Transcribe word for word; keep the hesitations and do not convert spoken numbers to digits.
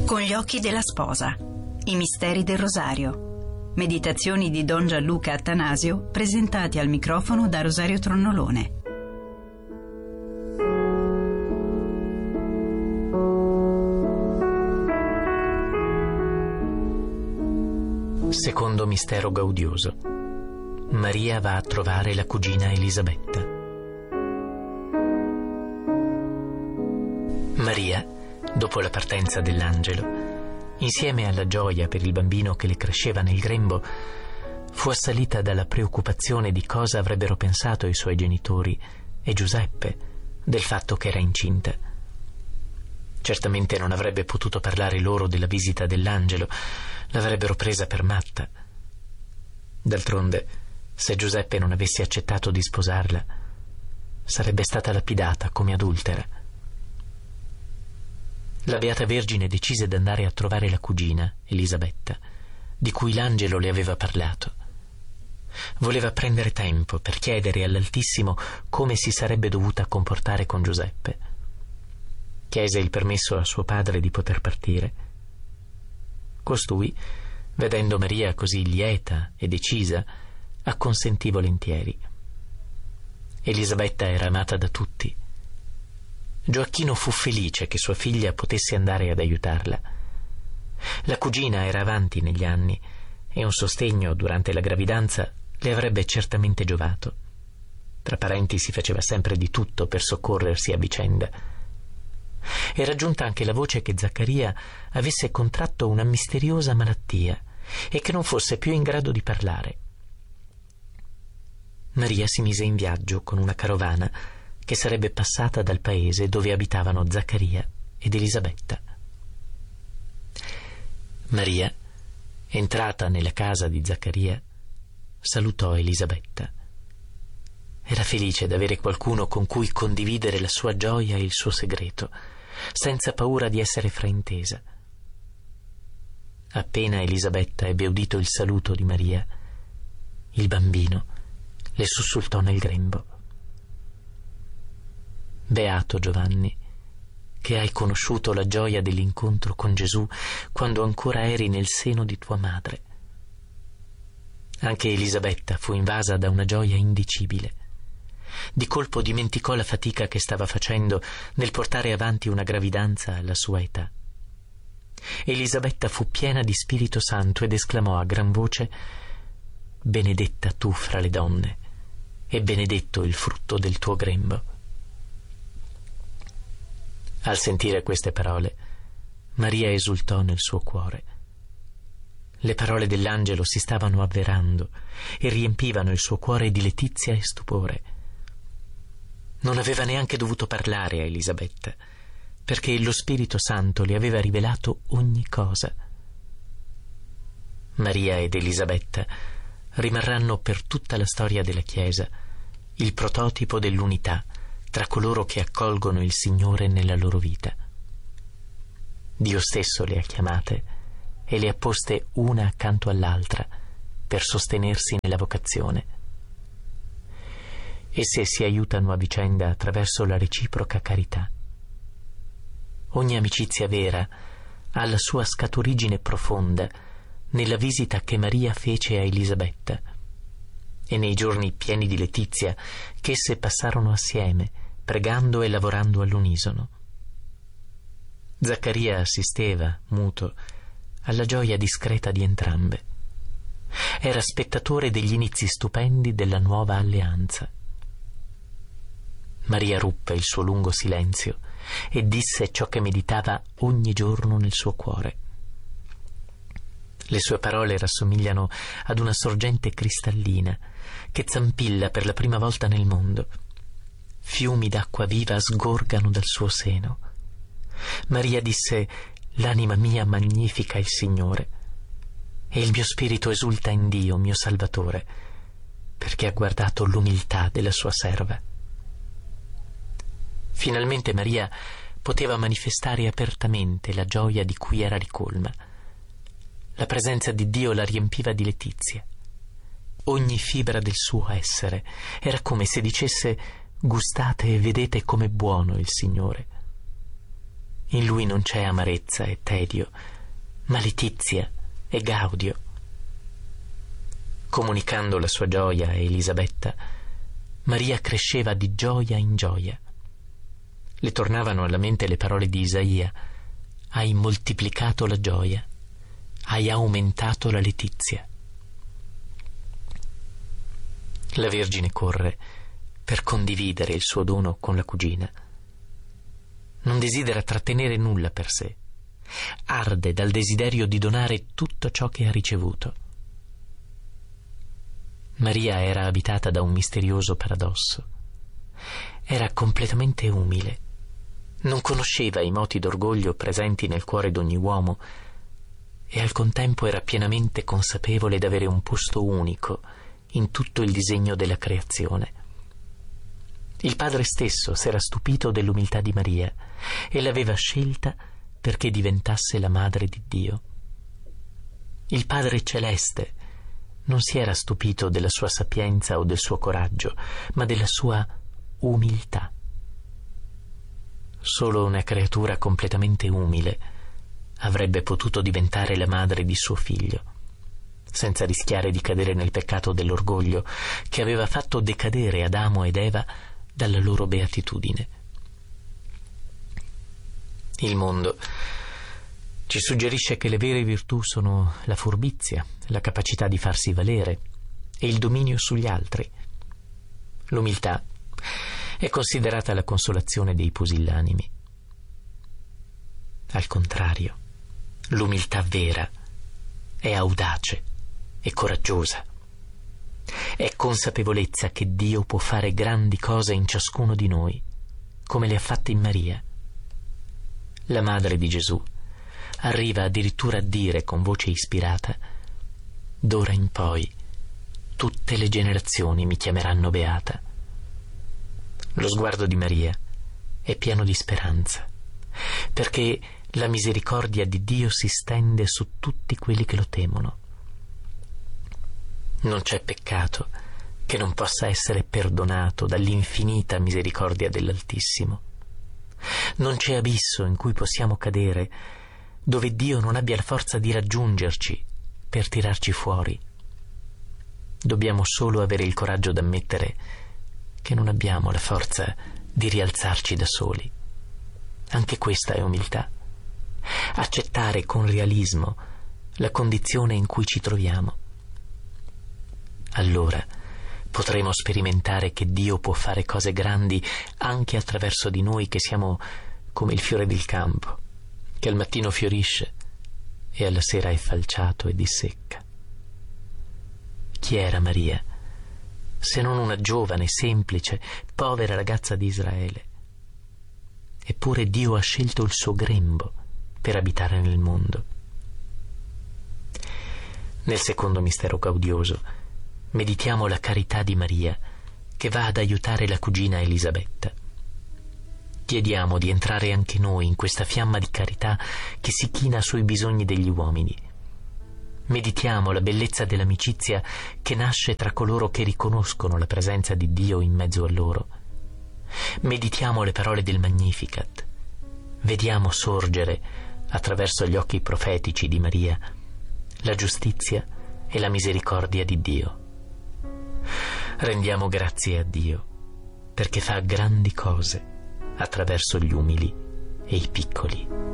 Con gli occhi della sposa. I misteri del rosario. Meditazioni di Don Gianluca Attanasio presentati al microfono da Rosario Tronnolone. Secondo mistero gaudioso. Maria va a trovare la cugina Elisabetta. Maria, dopo la partenza dell'angelo, insieme alla gioia per il bambino che le cresceva nel grembo, fu assalita dalla preoccupazione di cosa avrebbero pensato i suoi genitori e Giuseppe del fatto che era incinta. Certamente non avrebbe potuto parlare loro della visita dell'angelo, l'avrebbero presa per matta. D'altronde, se Giuseppe non avesse accettato di sposarla, sarebbe stata lapidata come adultera. La Beata Vergine decise d'andare a trovare la cugina, Elisabetta, di cui l'angelo le aveva parlato. Voleva prendere tempo per chiedere all'Altissimo come si sarebbe dovuta comportare con Giuseppe. Chiese il permesso a suo padre di poter partire. Costui, vedendo Maria così lieta e decisa, acconsentì volentieri. Elisabetta era amata da tutti. Gioacchino fu felice che sua figlia potesse andare ad aiutarla. La cugina era avanti negli anni e un sostegno durante la gravidanza le avrebbe certamente giovato. Tra parenti si faceva sempre di tutto per soccorrersi a vicenda. Era giunta anche la voce che Zaccaria avesse contratto una misteriosa malattia e che non fosse più in grado di parlare. Maria si mise in viaggio con una carovana che sarebbe passata dal paese dove abitavano Zaccaria ed Elisabetta. Maria, entrata nella casa di Zaccaria, salutò Elisabetta. Era felice d'avere qualcuno con cui condividere la sua gioia e il suo segreto, senza paura di essere fraintesa. Appena Elisabetta ebbe udito il saluto di Maria, il bambino le sussultò nel grembo: «Beato Giovanni, che hai conosciuto la gioia dell'incontro con Gesù quando ancora eri nel seno di tua madre». Anche Elisabetta fu invasa da una gioia indicibile. Di colpo dimenticò la fatica che stava facendo nel portare avanti una gravidanza alla sua età. Elisabetta fu piena di Spirito Santo ed esclamò a gran voce: «Benedetta tu fra le donne, e benedetto il frutto del tuo grembo». Al sentire queste parole, Maria esultò nel suo cuore. Le parole dell'angelo si stavano avverando e riempivano il suo cuore di letizia e stupore. Non aveva neanche dovuto parlare a Elisabetta, perché lo Spirito Santo le aveva rivelato ogni cosa. Maria ed Elisabetta rimarranno per tutta la storia della Chiesa il prototipo dell'unità tra coloro che accolgono il Signore nella loro vita. Dio stesso le ha chiamate e le ha poste una accanto all'altra per sostenersi nella vocazione. Esse si aiutano a vicenda attraverso la reciproca carità. Ogni amicizia vera ha la sua scaturigine profonda nella visita che Maria fece a Elisabetta e nei giorni pieni di letizia che esse passarono assieme, pregando e lavorando all'unisono. Zaccaria assisteva, muto, alla gioia discreta di entrambe. Era spettatore degli inizi stupendi della nuova alleanza. Maria ruppe il suo lungo silenzio e disse ciò che meditava ogni giorno nel suo cuore. Le sue parole rassomigliano ad una sorgente cristallina che zampilla per la prima volta nel mondo. Fiumi d'acqua viva sgorgano dal suo seno. Maria disse: «L'anima mia magnifica il Signore, e il mio spirito esulta in Dio, mio Salvatore, perché ha guardato l'umiltà della sua serva». Finalmente Maria poteva manifestare apertamente la gioia di cui era ricolma. La presenza di Dio la riempiva di letizia. Ogni fibra del suo essere era come se dicesse: «Gustate e vedete com'è buono il Signore». In lui non c'è amarezza e tedio, ma letizia e gaudio. Comunicando la sua gioia a Elisabetta, Maria cresceva di gioia in gioia. Le tornavano alla mente le parole di Isaia: hai moltiplicato la gioia, hai aumentato la letizia. La Vergine corre per condividere il suo dono con la cugina. Non desidera trattenere nulla per sé. Arde dal desiderio di donare tutto ciò che ha ricevuto. Maria era abitata da un misterioso paradosso. Era completamente umile. Non conosceva i moti d'orgoglio presenti nel cuore d'ogni uomo e al contempo era pienamente consapevole d'avere un posto unico in tutto il disegno della creazione. Il Padre stesso s'era stupito dell'umiltà di Maria e l'aveva scelta perché diventasse la madre di Dio. Il Padre Celeste non si era stupito della sua sapienza o del suo coraggio, ma della sua umiltà. Solo una creatura completamente umile avrebbe potuto diventare la madre di suo figlio, senza rischiare di cadere nel peccato dell'orgoglio che aveva fatto decadere Adamo ed Eva dalla loro beatitudine. Il mondo ci suggerisce che le vere virtù sono la furbizia, la capacità di farsi valere e il dominio sugli altri. L'umiltà è considerata la consolazione dei pusillanimi. Al contrario, l'umiltà vera è audace e coraggiosa. È consapevolezza che Dio può fare grandi cose in ciascuno di noi, come le ha fatte in Maria. La madre di Gesù arriva addirittura a dire con voce ispirata: d'ora in poi tutte le generazioni mi chiameranno beata. Lo sguardo di Maria è pieno di speranza, perché la misericordia di Dio si stende su tutti quelli che lo temono. Non c'è peccato che non possa essere perdonato dall'infinita misericordia dell'Altissimo. Non c'è abisso in cui possiamo cadere dove Dio non abbia la forza di raggiungerci per tirarci fuori. Dobbiamo solo avere il coraggio d'ammettere che non abbiamo la forza di rialzarci da soli. Anche questa è umiltà. Accettare con realismo la condizione in cui ci troviamo. Allora potremo sperimentare che Dio può fare cose grandi anche attraverso di noi, che siamo come il fiore del campo, che al mattino fiorisce e alla sera è falciato e dissecca. Chi era Maria, se non una giovane, semplice, povera ragazza di Israele? Eppure Dio ha scelto il suo grembo per abitare nel mondo. Nel secondo mistero gaudioso meditiamo la carità di Maria che va ad aiutare la cugina Elisabetta. Chiediamo di entrare anche noi in questa fiamma di carità che si china sui bisogni degli uomini. Meditiamo la bellezza dell'amicizia che nasce tra coloro che riconoscono la presenza di Dio in mezzo a loro. Meditiamo le parole del Magnificat. Vediamo sorgere, attraverso gli occhi profetici di Maria, la giustizia e la misericordia di Dio. Rendiamo grazie a Dio perché fa grandi cose attraverso gli umili e i piccoli.